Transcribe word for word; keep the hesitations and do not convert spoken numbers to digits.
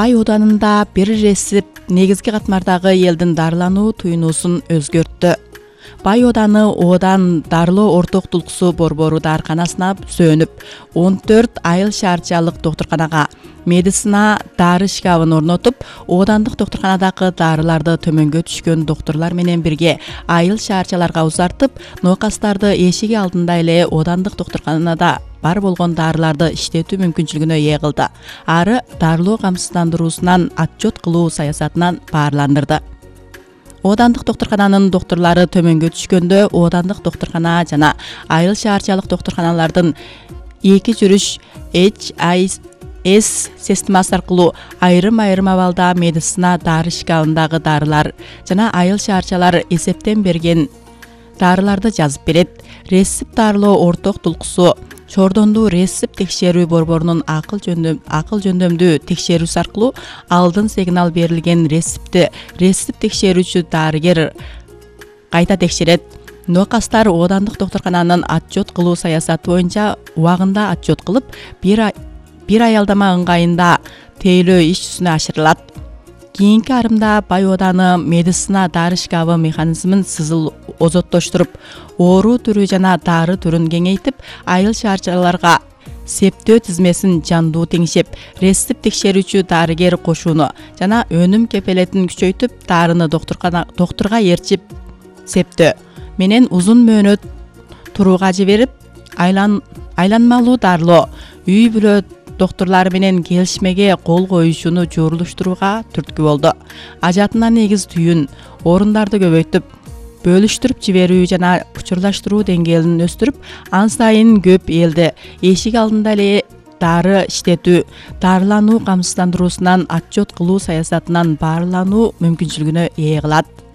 Бай оданында бир ресип негизги катмардагы элдин дарылануу туюнуусун өзгөрттү. Бай оданы Одан дарылоо орток тулкусу борбору дарыканасына сөнүп, он төрт айыл шаарчалык доктурканага медицина дары шкафын орнотуп, Одандык доктурканадагы дарыларды төмөнгө түшкөн доктурлар менен бирге айыл шаарчаларга узартып, ноокастарды эшиги алдында эле Одандык доктурканада бар болгон дарыларды иштетүү мүмкүнчүлүгүнө ээ кылды. Ары дарылоо камсыздандыруусунан отчет кылуу саясатынан баарландырды. Одандык доктуркананын доктурлары төмөнгө түшкөндө Одандык доктуркана жана айыл шаарчалык доктурканалардын эки жүрүш эйч ай эс системасы аркылуу айрым-айрым абалда медицина дары шкафындагы дарылар жана айыл шаарчалар эсептен берген дарыларды жазып берет. Ресип дарылоо орток тулкусу Чордондуу ресип текшерүү борборунун акыл жөндөм акыл жөндөмдүү текшерүүсү аркылуу алдын сигнал берилген ресипти ресип текшерүүчү дарыгер кайта текшерет. Ноокастар Одандык доктуркананын отчет кылуу саясаты боюнча убагында отчет кылып, бир ай бир аялдама ыңгайында тейлөө иш жүзүнө ашырылат. Кийинки арымда Бай Оданы медицина дары шкафы механизмин сызыл озоттоштуруп, оору түрү жана дары түрүн кеңейтип, айыл шаарчаларга септөө тизмесин жандуу теңшеп, ресип текшерүүчү дарыгер кошууну жана өнүм кепелетин күчөйтүп, дарыны доктуркана доктурга ээрчип септөө менен узун мөөнөт турууга жиберип, айлан айланмалуу дарылоо үй бүлө доктурлары менен келишмеге кол коюшуну жуурулуштурууга түрткү болду. Ажатына негиз түйүн, орундарды көбөйтүп, бөлүштүрүп жиберүү жана учурлаштыруу деңгээлин өстүрүп, ан сайын көп элди эшик алдында эле дары иштетүү, дарылануу камсыздандыруусунан отчет кылуу саясатынан баарлануу мүмкүнчүлүгүнө ээ кылат.